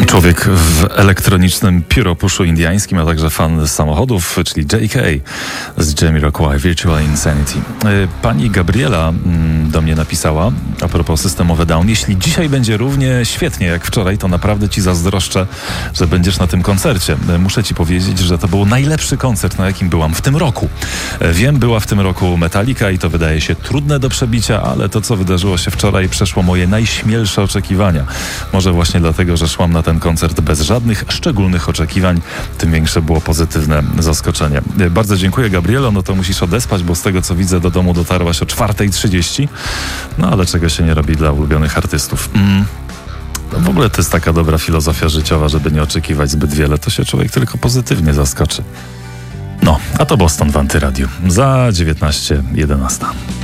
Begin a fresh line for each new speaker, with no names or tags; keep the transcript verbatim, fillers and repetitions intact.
Człowiek w elektronicznym pióropuszu indiańskim, a także fan samochodów, czyli J K z Jamiroquai, Virtual Insanity. Pani Gabriela do mnie napisała a propos Systemowe Down. Jeśli dzisiaj będzie równie świetnie jak wczoraj, to naprawdę ci zazdroszczę, że będziesz na tym koncercie. Muszę ci powiedzieć, że to był najlepszy koncert, na jakim byłam w tym roku. Wiem, była w tym roku Metallica i to wydaje się trudne do przebicia, ale to, co wydarzyło się wczoraj, przeszło moje najśmielsze oczekiwania. Może właśnie dlatego, że szłam na ten koncert bez żadnych szczególnych oczekiwań, tym większe było pozytywne zaskoczenie. Bardzo dziękuję, Gabrielo, no to musisz odespać, bo z tego, co widzę, do domu dotarłaś o czwarta trzydzieści. No ale czego się nie robi dla ulubionych artystów. Mm. No, w ogóle to jest taka dobra filozofia życiowa, żeby nie oczekiwać zbyt wiele, to się człowiek tylko pozytywnie zaskoczy. No, a to Boston w Antyradiu za dziewiętnaście jedenaście.